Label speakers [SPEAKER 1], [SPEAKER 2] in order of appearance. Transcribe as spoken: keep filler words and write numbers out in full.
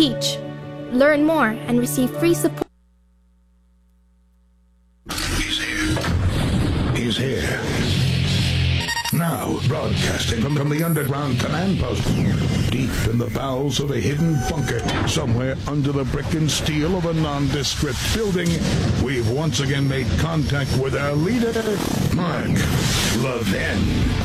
[SPEAKER 1] teach. Learn more and receive free support.
[SPEAKER 2] He's here. He's here. Now, broadcasting from, from the underground command post, deep in the bowels of a hidden bunker, somewhere under the brick and steel of a nondescript building, we've once again made contact with our leader, Mark Levin.